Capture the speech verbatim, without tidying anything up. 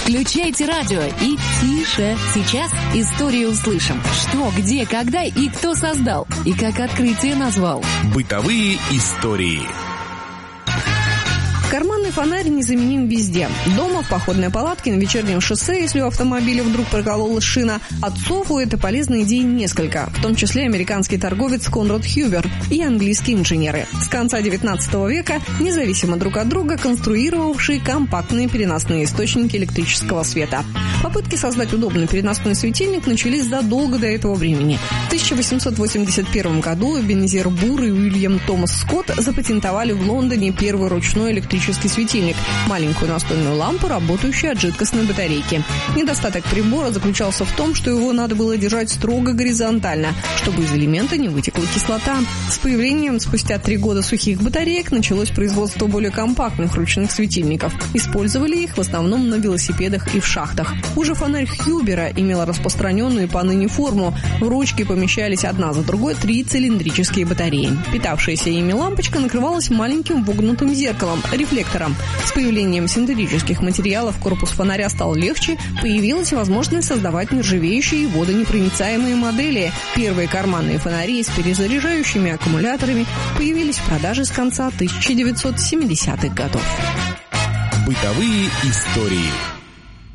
Включайте радио и тише. Сейчас историю услышим. Что, где, когда и кто создал. И как открытие назвал. Бытовые истории. Карманный фонарь незаменим везде. Дома, в походной палатке, на вечернем шоссе, если у автомобиля вдруг прокололась шина. Отцов у этой полезной идеи несколько, в том числе американский торговец Конрад Хьюбер и английские инженеры. С конца девятнадцатого века, независимо друг от друга, конструировавшие компактные переносные источники электрического света. Попытки создать удобный переносной светильник начались задолго до этого времени. В тысяча восемьсот восемьдесят первом году Эбенезер Бур и Уильям Томас Скотт запатентовали в Лондоне первый ручной электрический светильник – маленькую настольную лампу, работающую от жидкостной батарейки. Недостаток прибора заключался в том, что его надо было держать строго горизонтально, чтобы из элемента не вытекла кислота. С появлением спустя три года сухих батареек началось производство более компактных ручных светильников. Использовали их в основном на велосипедах и в шахтах. Уже фонарь Хьюбера имел распространенную по ныне форму. В ручки помещались одна за другой три цилиндрические батареи. Питавшаяся ими лампочка накрывалась маленьким вогнутым зеркалом – рефлектором. С появлением синтетических материалов корпус фонаря стал легче, появилась возможность создавать нержавеющие и водонепроницаемые модели. Первые карманные фонари с перезаряжающими аккумуляторами появились в продаже с конца тысяча девятьсот семидесятых годов. Бытовые истории.